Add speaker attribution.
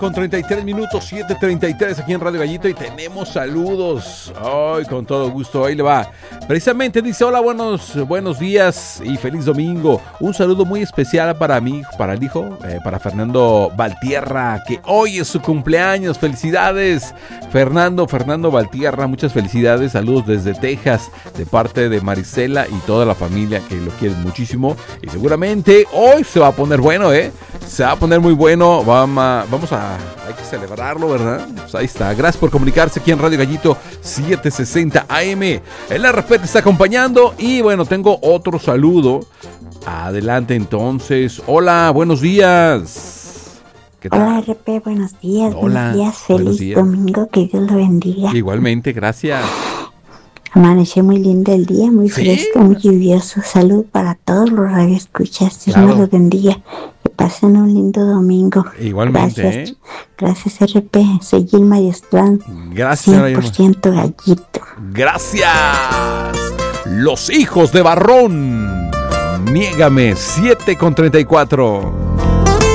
Speaker 1: con 33 minutos, 7:33 aquí en Radio Gallito y tenemos saludos. Ay, con todo gusto, ahí le va. Precisamente dice, hola, buenos días y feliz domingo. Un saludo muy especial para mi hijo, para el hijo, para Fernando Valtierra, que hoy es su cumpleaños. Felicidades, Fernando Valtierra, muchas felicidades. Saludos desde Texas, de parte de Marisela y toda la familia que lo quiere muchísimo. Y seguramente hoy se va a poner bueno, se va a poner muy bueno. Hay que celebrarlo, ¿verdad? Pues ahí está. Gracias por comunicarse aquí en Radio Gallito 760 AM. El RP te está acompañando y bueno, tengo otro saludo. Adelante entonces. Hola, buenos días.
Speaker 2: ¿Qué tal? Hola RP, buenos días.
Speaker 1: Hola,
Speaker 2: buenos días. Feliz domingo, que Dios lo bendiga.
Speaker 1: Igualmente, gracias.
Speaker 2: Amaneció muy lindo el día, muy fresco, muy lluvioso. Salud para todos los radioescuchas. Dios nos los bendiga. Que pasen un lindo domingo.
Speaker 1: Igualmente.
Speaker 2: Gracias RP. Soy Gilma Yestrán.
Speaker 1: Gracias.
Speaker 2: 100% gallito.
Speaker 1: Gracias. Los hijos de Barrón. Niégame, 7:34.